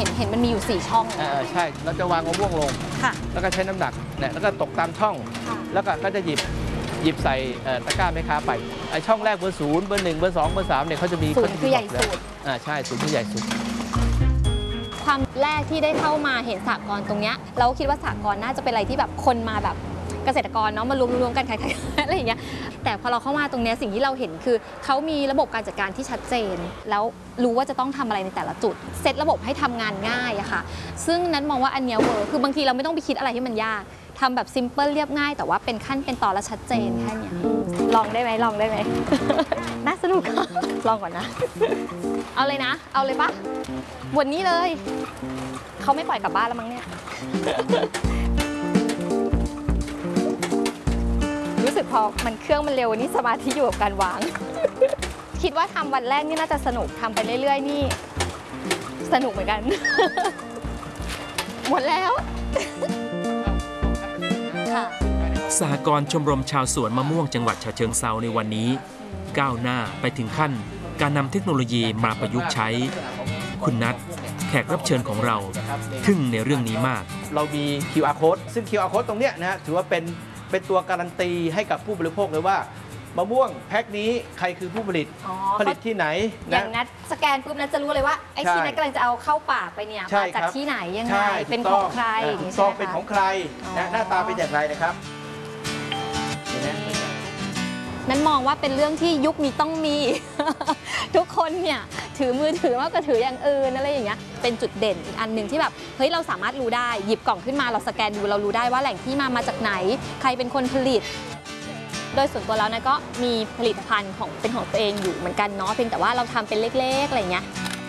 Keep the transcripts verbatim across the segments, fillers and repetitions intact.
ห็นเห็นมันมีอยู่สี่ช่องอ่าใช่เราจะวางมะม่วงลงแล้วก็ใช้น้ำหนักเนี่ยแล้วก็ตกตามช่องแล้วก็ก็จะหยิบหยิบใส่ตะกร้าแม่ค้าไปไอช่องแรกเบอร์ศูนย์เบอร์หนึ่งเบอร์สองเบอร์สามเนี่ยเขาจะมีศูนย์คือใหญ่สุดอ่าใช่ศูนย์คือใหญ่สุดความแรกที่ได้เข้ามาเห็นสหกรณ์ตรงเนี้ยเราคิดว่าสหกรณ์น่าจะเป็นอะไรที่แบบคนมาแบบเกษตรกรเนาะมารวมๆกันขายๆอะไรอย่างเงี้ยแต่พอเราเข้ามาตรงเนี้ยสิ่งที่เราเห็นคือเขามีระบบการจัดการที่ชัดเจนแล้วรู้ว่าจะต้องทำอะไรในแต่ละจุดเซตระบบให้ทำงานง่ายอะค่ะซึ่งนั้นมองว่าอันเนี้ยเวิร์คคือบางทีเราไม่ต้องไปคิดอะไรที่มันยากทำแบบซิมเปิลเรียบง่ายแต่ว่าเป็นขั้นเป็นตอนและชัดเจนแค่นี้ลองได้ไหมลองได้ไหม น่าสนุกลองก่อนนะเอาเลยนะเอาเลยปะวันนี้เลยเขาไม่ปล่อยกลับบ้านแล้วมั้งเนี่ยรู้สึกพอมันเครื่องมันเร็วนี่สมาธิอยู่กับการวาง คิดว่าทำวันแรกนี่น่าจะสนุกทำไปเรื่อยๆนี่สนุกเหมือนกัน หมดแล้วสหกรณ์ชมรมชาวสวนมะม่วงจังหวัดฉะเชิงเทราในวันนี้ก้าวหน้าไปถึงขั้นการนำเทคโนโลยีมาประยุกต์ใช้คุณนัทแขกรับเชิญของเราทึ่งในเรื่องนี้มากเรามี คิว อาร์ Code ซึ่ง คิว อาร์ Code ตรงเนี้ยนะถือว่าเป็นเป็นตัวการันตีให้กับผู้บริโภคเลยว่ามะม่วงแพ็คนี้ใครคือผู้ผลิตผลิตที่ไหนอย่างนัดสแกนปุ๊บนัดจะรู้เลยว่าไอ้ที่นัดกำลังจะเอาเข้าปากไปเนี่ยมาจากที่ไหนยังไงเป็นของใครซองเป็นของใครนะหน้าตาเป็นอย่างไรนะครับนั้นมองว่าเป็นเรื่องที่ยุคนี้ต้องมี ทุกคนเนี่ยถือมือถือมากกว่าถืออย่างอื่นอะไรอย่างเงี้ยเป็นจุดเด่นอีกอันหนึ่งที่แบบเฮ้ยเราสามารถรู้ได้หยิบกล่องขึ้นมาเราสแกนดูเรารู้ได้ว่าแหล่งที่มามาจากไหนใครเป็นคนผลิตโดยส่วนตัวแล้วนะก็มีผลิตภัณฑ์ของเป็นของตัวเองอยู่เหมือนกันเนาะเพียงแต่ว่าเราทำเป็นเล็กๆอะไรเงี้ย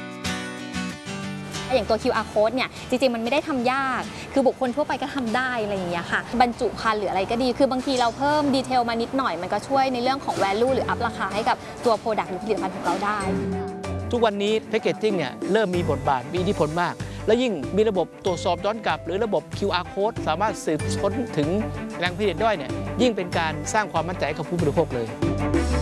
อย่างตัว คิว อาร์ Code เนี่ยจริงๆมันไม่ได้ทำยากคือบุคคลทั่วไปก็ทำได้อะไรอย่างเงี้ยค่ะบรรจุภัณฑ์หรืออะไรก็ดีคือบางทีเราเพิ่มดีเทลมานิดหน่อยมันก็ช่วยในเรื่องของ value หรืออัพราคาให้กับตัว product หรือผลิตภัณฑ์ของเราได้ทุกวันนี้แพคเกจจิ้งเนี่ยเริ่มมีบทบาทมีอิทธิพลมากและยิ่งมีระบบตรวจสอบย้อนกลับหรือระบบ คิว อาร์ Code สามารถสืบค้นถึงแหล่งผลิตได้เนี่ยยิ่งเป็นการสร้างความมั่นใจกับผู้บริโภคเลย